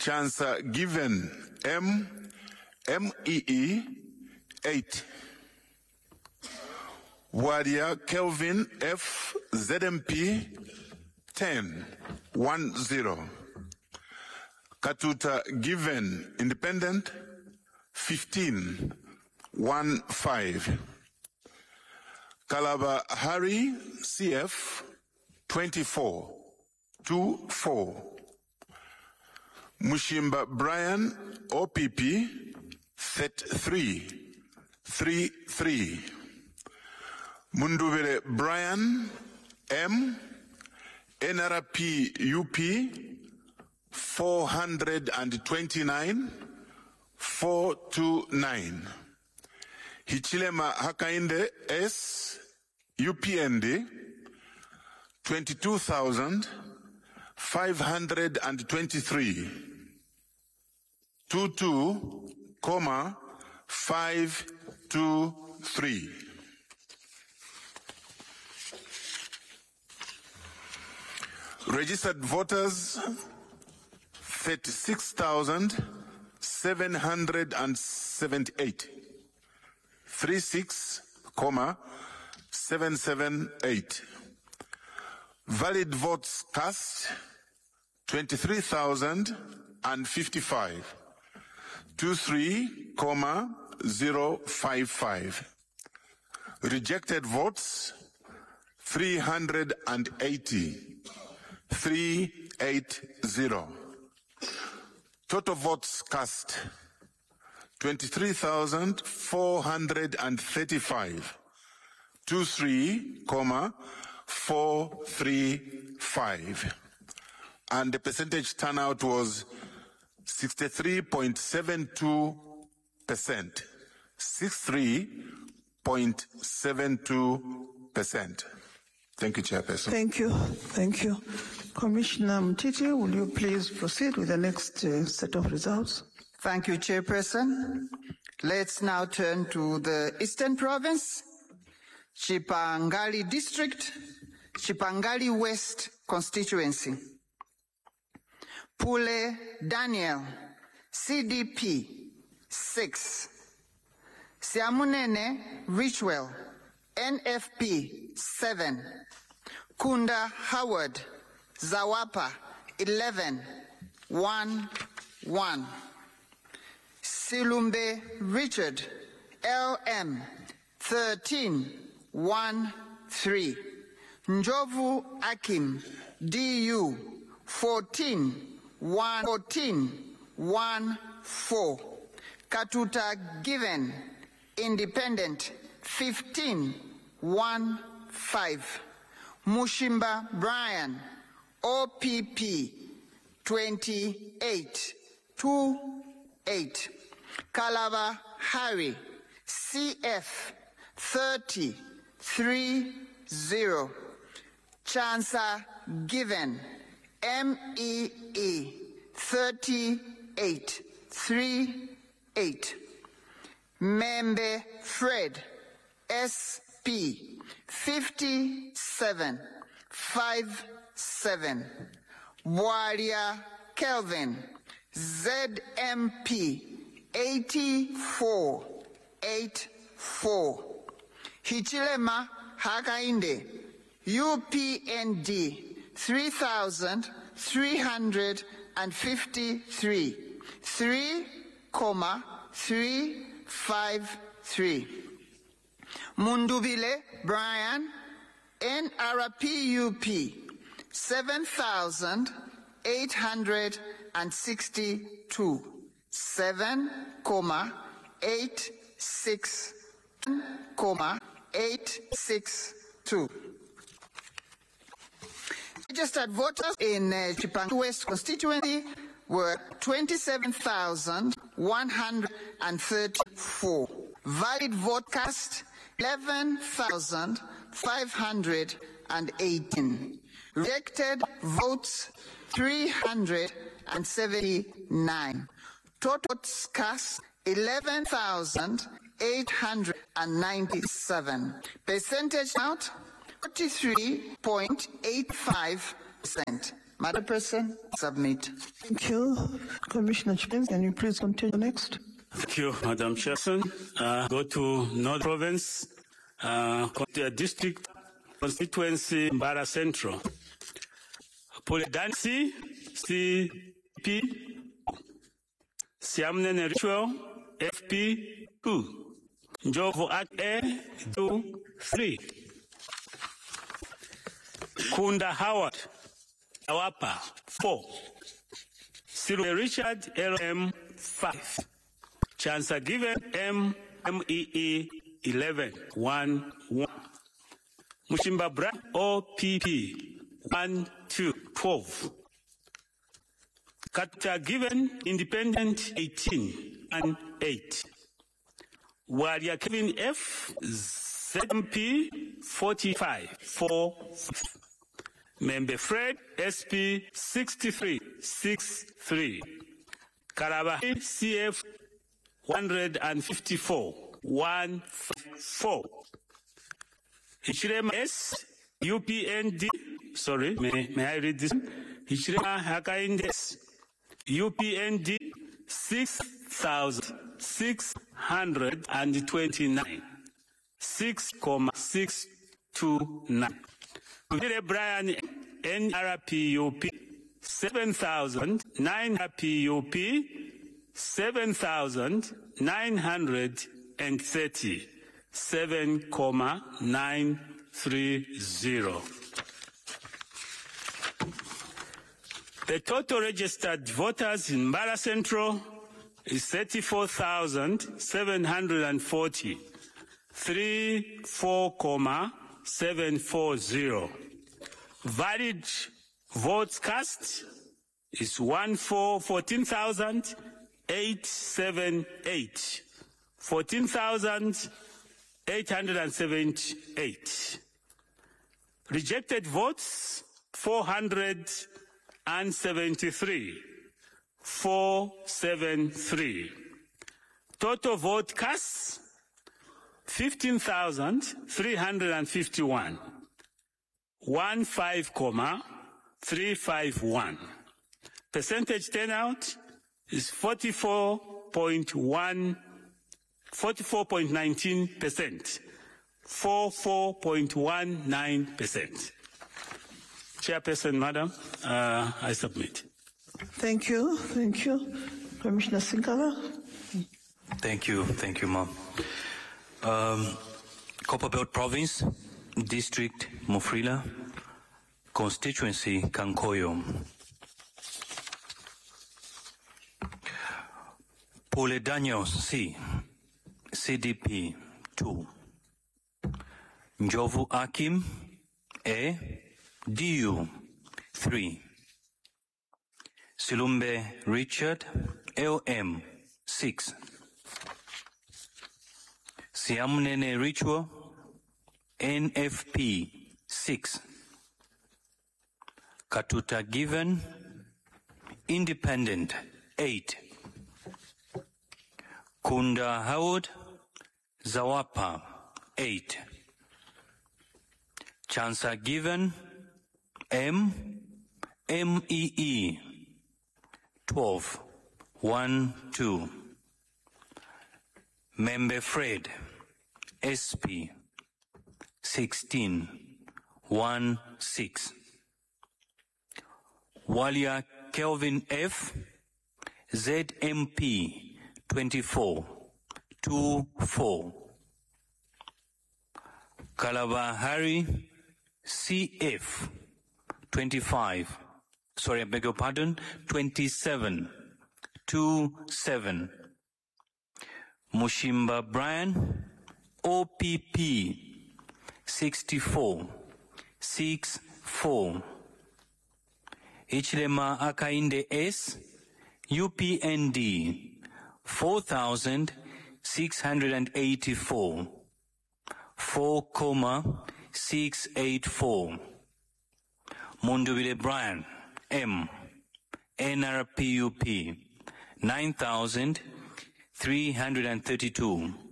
Chancer Given MEE 8. Wadia Kelvin F ZMP 10 10. Katuta Given Independent 15 15. Kalaba Harry CF 24 24. Mushimba Brian OPP 33 33. Mundubere Brian M NRP UP 429 429. Hichilema Hakainde S UPND 22,523 22,523. Registered voters 36,778. 36,778. Valid votes cast 23,055. 23,055. Rejected votes 380. 380. Total votes cast 23,435. 23,435. And the percentage turnout was 63.72%. 63.72%. Thank you, Chairperson. Thank you. Thank you. Commissioner Mtiti, will you please proceed with the next set of results? Thank you, Chairperson. Let's now turn to the Eastern Province, Chipangali District, Chipangali West Constituency. Pule Daniel, CDP, 6. Siamunene Richwell, NFP, 7. Kunda Howard, Zawapa, 11, 1, 1. Silumbe Richard, LM, 13, 1, 3. Njovu Akim, DU, 14, 1, 14, 1, 4. Katuta Given, Independent, 15, 1, 5. Mushimba Brian, OPP, 28, 2, 8. Kalaba Harry, CF, 30, 3, 0. Chancer Given, MEE, 38, 3, 8. Membe Fred, SP, 57, 5, 7. Waria Kelvin, ZMP, 84, 8, 4. Hichilema Hakainde, UPND, 3,353, 3,353. Mundubile Brian, NRPUP, 7,862, 7,862. Registered voters in Chipangali West constituency were 27,134. Valid vote cast 11,518. Rejected votes 379. Total votes cast 11,897. Percentage out 43.85%. Madam President, submit. Thank you. Commissioner Chipens, can you please continue next? Thank you, Madam Chairperson. Go to North Province, District Constituency, Mbara Central. Poledansi, CP, Siamnene Ritual, FP 2, Njovu Act A 2, 3. Kunda Howard, Awapa 4. Cyril Richard LM 5. Chancellor Given MEE 11 1 1. Mushimba Bra OPP 1 2 12. Kata Given Independent 18 and 8. Waria Kevin F ZMP 45 4 5. Member Fred SP 63 63. Karabahi CF 154 154. Hichirema S UPND. Sorry, may I read this? Hichirema Hakaindes UPND 6,629 6,629. Vile Brian NRPUP 7,900 PUP 7,930 7,930. The total registered voters in Mbara Central is 34,740 34,740. Valid votes cast is 14,878. 14,878. Rejected votes 473. 473. Total vote cast 15,351. 15,351. Percentage turnout is 44.19%. 44.19%. Chairperson, Madam, I submit. Thank you. Thank you. Commissioner Sinkala. Thank you, Ma'am. Copperbelt Province, District Mufulira, Constituency Kankoyo. Pule Daniel C, CDP 2. Njovu Akim A, DU 3. Silumbe Richard LM 6. Siamnene Ritual NFP 6. Katuta Given Independent 8. Kunda Howard Zawapa 8. Chancellor Given MEE 12 1 2. Member Fred SP 16 1 6. Walia Kelvin F ZMP 24 2 4. Kalabahari CF 25. Sorry, I beg your pardon. 27 2 7. Mushimba Brian OPP 64 6 4. Hichilema Akainde S UPND 4,684 4,684. Mundubile Brian M NRPUP 9,332